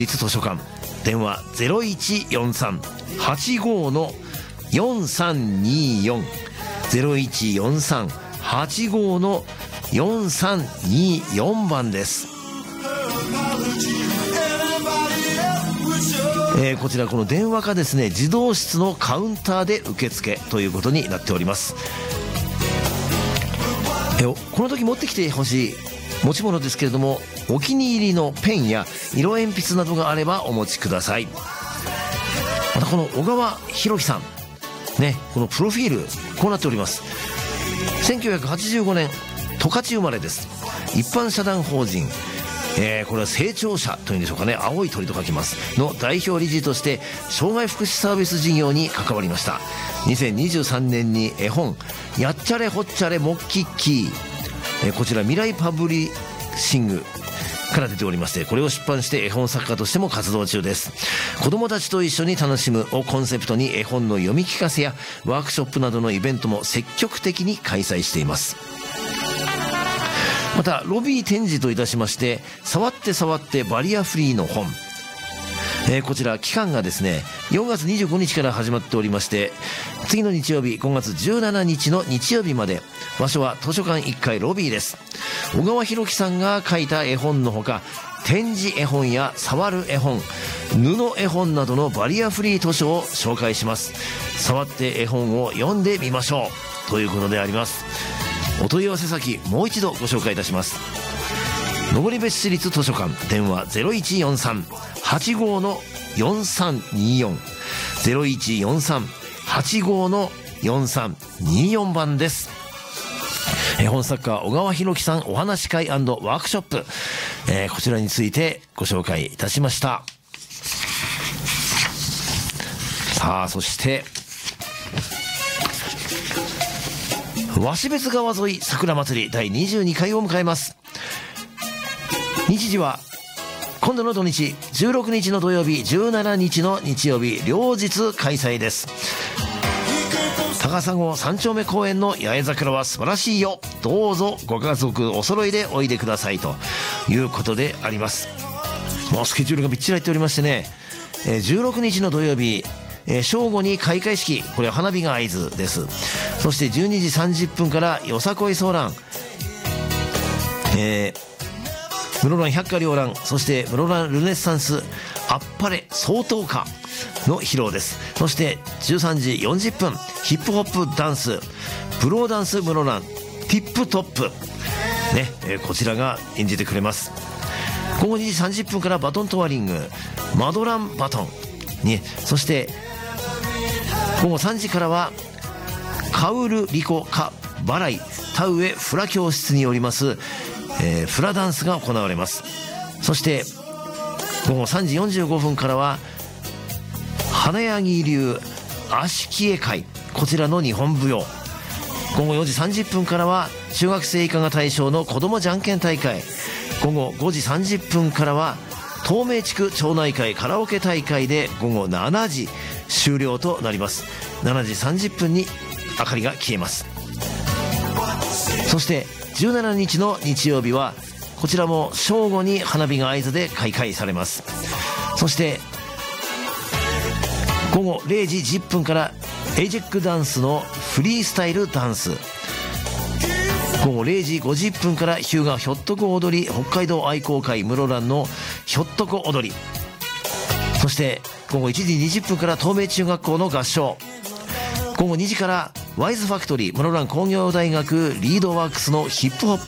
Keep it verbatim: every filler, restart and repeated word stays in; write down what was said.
立図書館、電話 ゼロいちよんさん はちご のよんさんによん ゼロいちよんさん はちご のよんさんによんばんです。えー、こちらこの電話かですね、自動室のカウンターで受付ということになっております。えー、この時持ってきてほしい持ち物ですけれども、お気に入りのペンや色鉛筆などがあればお持ちください。またこの小川博樹さんね、このプロフィールこうなっております。せんきゅうひゃくはちじゅうごねん十勝生まれです。一般社団法人、えー、これは成長者というんでしょうかね、青い鳥と書きますの代表理事として障害福祉サービス事業に関わりました。にせんにじゅうさんねんに絵本やっちゃれほっちゃれモッキッキー、えー、こちら未来パブリッシングから出ておりまして、これを出版して絵本作家としても活動中です。子どもたちと一緒に楽しむをコンセプトに絵本の読み聞かせやワークショップなどのイベントも積極的に開催しています。またロビー展示といたしまして、触って触ってバリアフリーの本、えー、こちら期間がですねよんがつにじゅうごにちから始まっておりまして、次の日曜日ごがつじゅうしちにちの日曜日まで、場所は図書館いっかいロビーです。小川博樹さんが書いた絵本のほか、展示絵本や触る絵本、布絵本などのバリアフリー図書を紹介します。触って絵本を読んでみましょうということであります。お問い合わせ先もう一度ご紹介いたします。登別市立図書館、電話 ゼロいちよんさん はちご のよんさんによん ゼロいちよんさん はちご のよんさんによんばんです。絵本作家小川博樹さんお話し会&ワークショップ、えー、こちらについてご紹介いたしました。さあ、そして鷲別川沿い桜祭りだいにじゅうにかいを迎えます。日時は今度の土日じゅうろくにちの土曜日、じゅうしちにちの日曜日、両日開催です。高砂三丁目公園の八重桜は素晴らしいよ、どうぞご家族お揃いでおいでくださいということであります。もうスケジュールがびっちり入っておりましてね、えー、じゅうろくにちの土曜日、えー、正午に開会式、これは花火が合図です。そしてじゅうにじさんじゅっぷんからよさこいソーラン、えー、室蘭百花繚乱、そして室蘭ルネッサンスあっぱれ総統歌の披露です。そしてじゅうさんじよんじゅっぷんヒップホップダンスブローダンス室蘭ティップトップね、えー、こちらが演じてくれます。午後にじさんじゅっぷんからバトントワリングマドランバトンに、そして午後さんじからはカウルリコカバライ田植えフラ教室によります、えー、フラダンスが行われます。そして午後さんじよんじゅうごふんからは花柳流足消え会、こちらの日本舞踊。午後よじさんじゅっぷんからは中学生以下が対象の子どもじゃんけん大会。午後ごじさんじゅっぷんからは東名地区町内会カラオケ大会で午後しちじ終了となります。しちじさんじゅっぷんに明かりが消えます。そしてじゅうしちにちの日曜日はこちらも正午に花火が合図で開会されます。そして午後れいじじゅっぷんからエイジェックダンスのフリースタイルダンス。午後れいじごじゅっぷんから日向ひょっとこ踊り北海道愛好会室蘭のひょっとこ踊り。そして午後いちじにじゅっぷんから東名中学校の合唱。午後にじからワイズファクトリー室蘭工業大学リードワークスのヒップホッ